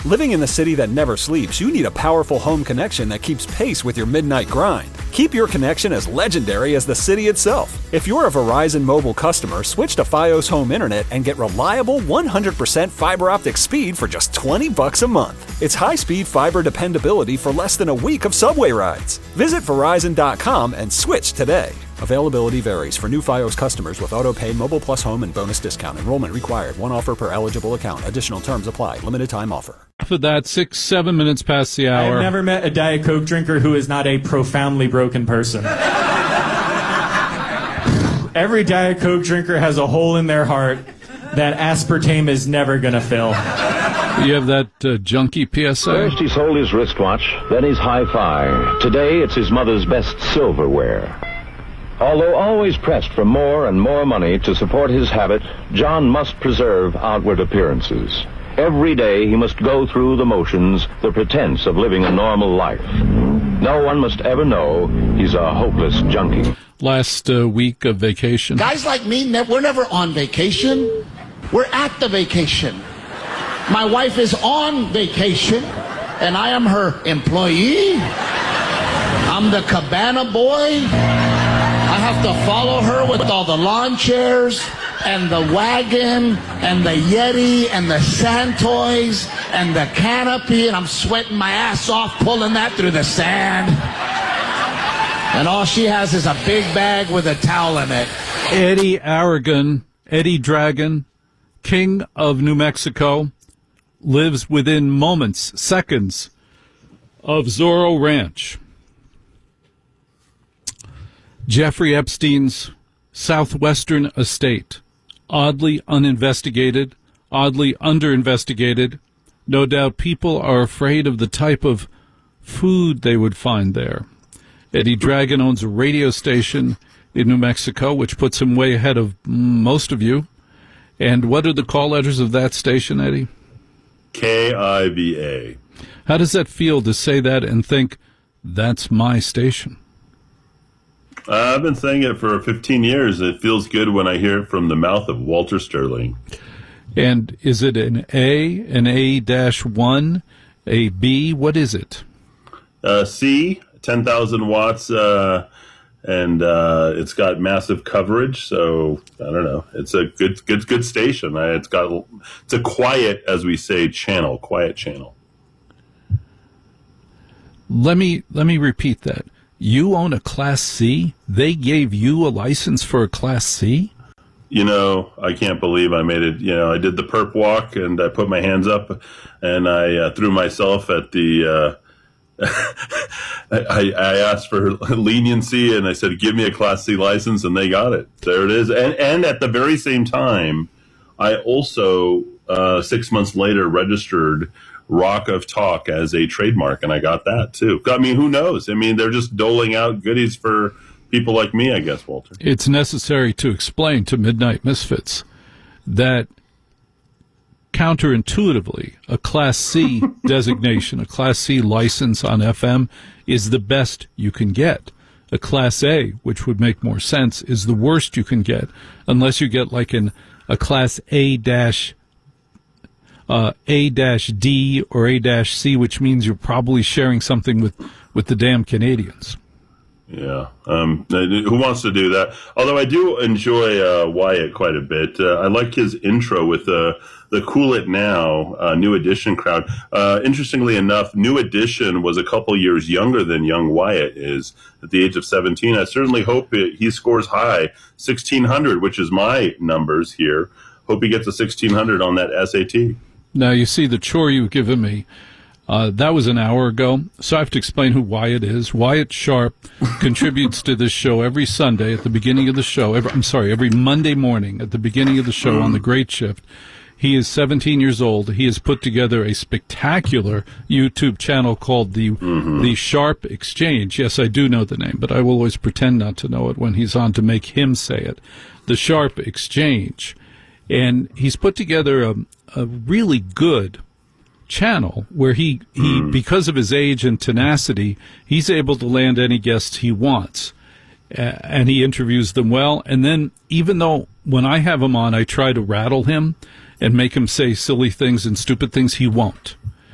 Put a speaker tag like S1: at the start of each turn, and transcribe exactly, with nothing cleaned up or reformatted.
S1: Living in the city that never sleeps, you need a powerful home connection that keeps pace with your midnight grind. Keep your connection as legendary as the city itself. If you're a Verizon mobile customer, switch to Fios Home Internet and get reliable one hundred percent fiber optic speed for just twenty bucks a month. It's high-speed fiber dependability for less than a week of subway rides. Visit Verizon dot com and switch today. Availability varies for new Fios customers with auto-pay, Mobile Plus Home, and bonus discount. Enrollment required. One offer per eligible account. Additional terms apply. Limited time offer.
S2: For that, six, seven minutes past the hour.
S3: I have never met a Diet Coke drinker who is not a profoundly broken person. Every Diet Coke drinker has a hole in their heart that aspartame is never going to fill.
S2: You have that uh, junkie P S A?
S4: First he sold his wristwatch, then his hi-fi. Today it's his mother's best silverware. Although always pressed for more and more money to support his habit, John must preserve outward appearances. Every day he must go through the motions, the pretense of living a normal life. No one must ever know he's a hopeless junkie.
S2: Last uh, week of vacation.
S5: Guys like me, ne- we're never on vacation. We're at the vacation. My wife is on vacation, and I am her employee. I'm the cabana boy. I have to follow her with all the lawn chairs and the wagon and the Yeti and the sand toys and the canopy, and I'm sweating my ass off pulling that through the sand. And all she has is a big bag with a towel in it.
S2: Eddie Aragon, Eddie Dragon, King of New Mexico, lives within moments, seconds of Zorro Ranch. Jeffrey Epstein's southwestern estate, oddly uninvestigated, oddly underinvestigated. No doubt people are afraid of the type of food they would find there. Eddie Dragon owns a radio station in New Mexico, which puts him way ahead of most of you. And what are the call letters of that station, Eddie?
S6: K I V A.
S2: How does that feel to say that and think, that's my station?
S6: Uh, I've been saying it for fifteen years. It feels good when I hear it from the mouth of Walter Sterling.
S2: And is it an A, an A one, a B? What is it?
S6: Uh, C, ten thousand watts, uh, and uh, it's got massive coverage. So I don't know. It's a good, good, good station. Uh, it's got it's a quiet, as we say, channel, quiet channel.
S2: Let me let me repeat that. You own a Class C? They gave you a license for a Class C?
S6: You know, I can't believe I made it. You know, I did the perp walk, and I put my hands up, and I uh, threw myself at the. Uh, I, I asked for leniency, and I said, "Give me a Class C license," and they got it. There it is. And and at the very same time, I also uh, six months later registered Rock of Talk as a trademark, and I got that too. I mean, who knows? I mean, they're just doling out goodies for people like me, I guess, Walter.
S2: It's necessary to explain to Midnight Misfits that counterintuitively, a Class C designation, a Class C license on F M is the best you can get. A Class A, which would make more sense, is the worst you can get, unless you get like an a Class A dash Uh, A-D or A-C, which means you're probably sharing something with, with the damn Canadians.
S6: Yeah. Um, who wants to do that? Although I do enjoy uh, Wyatt quite a bit. Uh, I like his intro with the the Cool It Now uh, New Edition crowd. Uh, interestingly enough, New Edition was a couple years younger than young Wyatt is at the age of seventeen. I certainly hope it, he scores high, sixteen hundred, which is my numbers here. Hope he gets a sixteen hundred on that S A T.
S2: Now, you see the chore you've given me. Uh, that was an hour ago, so I have to explain who Wyatt is. Wyatt Sharp contributes to this show every Sunday at the beginning of the show. Every, I'm sorry, every Monday morning at the beginning of the show on The Great Shift. He is seventeen years old. He has put together a spectacular YouTube channel called the mm-hmm. the Sharp Exchange. Yes, I do know the name, but I will always pretend not to know it when he's on to make him say it. The Sharp Exchange. And he's put together a, a really good channel where he, he mm. because of his age and tenacity, he's able to land any guests he wants. Uh, and he interviews them well. And then even though when I have him on, I try to rattle him and make him say silly things and stupid things, he won't.